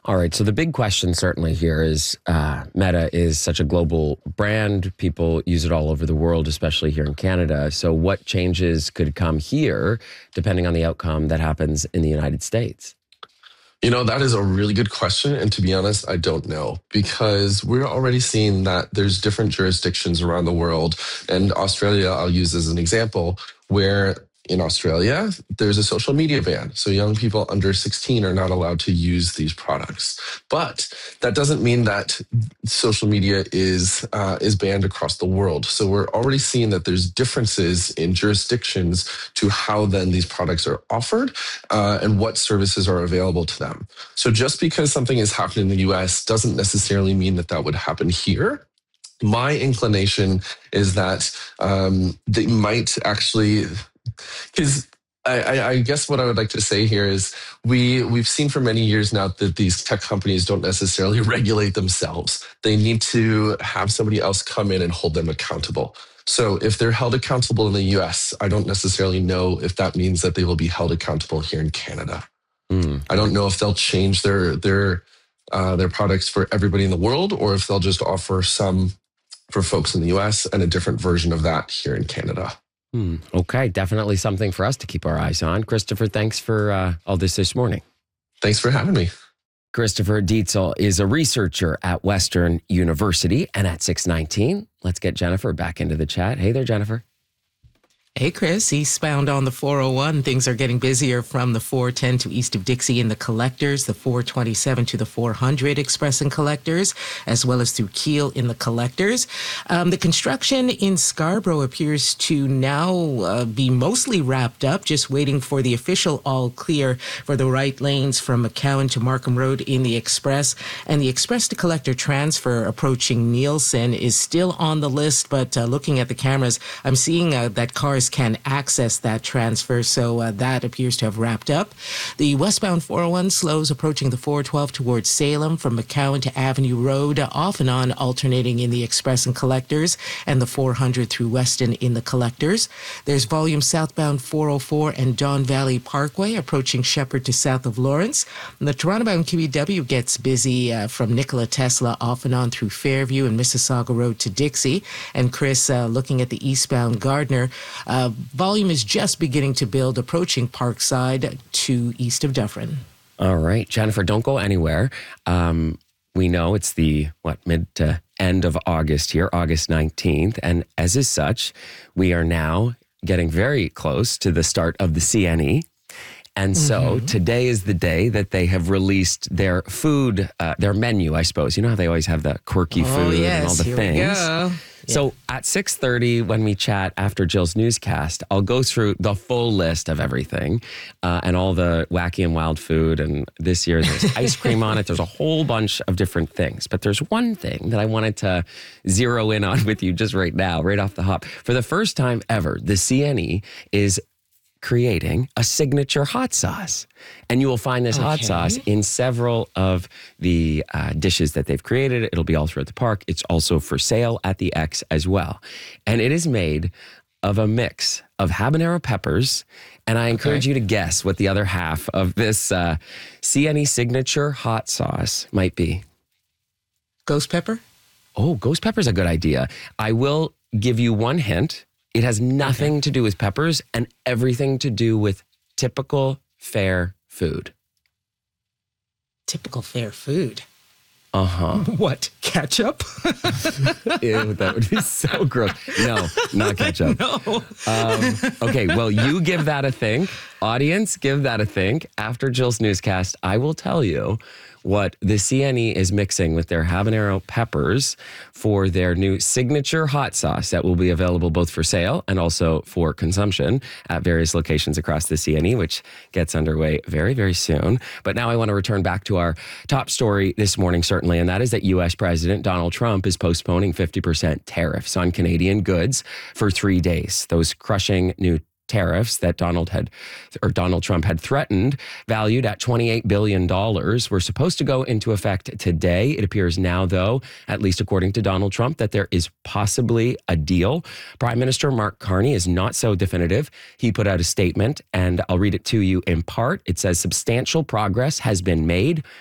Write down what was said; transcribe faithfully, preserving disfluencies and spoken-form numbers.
All right. So the big question certainly here is uh, Meta is such a global brand. People use it all over the world, especially here in Canada. So what changes could come here depending on the outcome that happens in the United States? You know, that is a really good question. And to be honest, I don't know because we're already seeing that there's different jurisdictions around the world. And Australia, I'll use as an example, where in Australia, there's a social media ban. So young people under sixteen are not allowed to use these products. But that doesn't mean that social media is uh, is banned across the world. So we're already seeing that there's differences in jurisdictions to how then these products are offered uh, and what services are available to them. So just because something is happening in the U S doesn't necessarily mean that that would happen here. My inclination is that um, they might actually, because I, I, I guess what I would like to say here is we, we've seen for many years now that these tech companies don't necessarily regulate themselves. They need to have somebody else come in and hold them accountable. So if they're held accountable in the U S, I don't necessarily know if that means that they will be held accountable here in Canada. Mm. I don't know if they'll change their their uh, their products for everybody in the world or if they'll just offer some for folks in the U S and a different version of that here in Canada. Hmm. Okay, definitely something for us to keep our eyes on. Christopher, thanks for uh, all this this morning. Thanks for having me. Christopher Dietzel is a researcher at Western University. And at six nineteen, let's get Jennifer back into the chat. Hey there, Jennifer. Hey, Chris. Eastbound on the four oh one, things are getting busier from the four ten to east of Dixie in the collectors, the four twenty-seven to the four hundred express and collectors, as well as through Kiel in the collectors. Um, the construction in Scarborough appears to now uh, be mostly wrapped up, just waiting for the official all clear for the right lanes from McCowan to Markham Road in the express. And the express to collector transfer approaching Nielsen is still on the list, but uh, looking at the cameras, I'm seeing uh, that cars can access that transfer, so uh, that appears to have wrapped up. The westbound four oh one slows approaching the four twelve towards Salem from McCowan to Avenue Road, uh, off and on alternating in the express and collectors, and the four hundred through Weston in the collectors. There's volume southbound four oh four and Don Valley Parkway approaching Shepherd to south of Lawrence. And the Toronto-bound Q E W gets busy uh, from Nikola Tesla off and on through Fairview and Mississauga Road to Dixie. And Chris, uh, looking at the eastbound Gardner, Uh, volume is just beginning to build, approaching Parkside to east of Dufferin. All right, Jennifer, don't go anywhere. Um, we know it's the, what, mid to end of August here, August nineteenth. And as is such, we are now getting very close to the start of the C N E. And so mm-hmm. today is the day that they have released their food, uh, their menu, I suppose. You know how they always have the quirky oh, food yes, and all the here things? We go. So yeah. at six thirty, when we chat after Jill's newscast, I'll go through the full list of everything uh, and all the wacky and wild food. And this year there's ice cream on it. There's a whole bunch of different things. But there's one thing that I wanted to zero in on with you just right now, right off the hop. For the first time ever, the C N E is creating a signature hot sauce. And you will find this okay. hot sauce in several of the uh, dishes that they've created. It'll be all throughout the park. It's also for sale at the X as well. And it is made of a mix of habanero peppers. And I encourage okay. you to guess what the other half of this uh, C N E signature hot sauce might be. Ghost pepper? Oh, ghost pepper is a good idea. I will give you one hint. It has nothing okay. to do with peppers and everything to do with typical fare food. Typical fare food? Uh-huh. What, ketchup? Ew, that would be so gross. No, not ketchup. No. Um, okay, well, you give that a think. Audience, give that a think. After Jill's newscast, I will tell you what the C N E is mixing with their habanero peppers for their new signature hot sauce that will be available both for sale and also for consumption at various locations across the C N E, which gets underway very, very soon. But now I want to return back to our top story this morning, certainly, and that is that U S President Donald Trump is postponing fifty percent tariffs on Canadian goods for three days. Those crushing new tariffs that Donald had, or Donald Trump had threatened, valued at twenty-eight billion dollars, were supposed to go into effect today. It appears now, though, at least according to Donald Trump, that there is possibly a deal. Prime Minister Mark Carney is not so definitive. He put out a statement, and I'll read it to you in part. It says, substantial progress has been made